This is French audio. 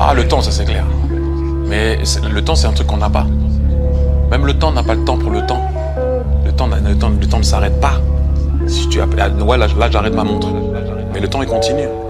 Ah, le temps, ça c'est clair. Mais le temps, c'est un truc qu'on n'a pas. Même le temps n'a pas le temps pour le temps. Le temps ne s'arrête pas. Si tu as, ouais, là j'arrête ma montre. Mais le temps, il continue.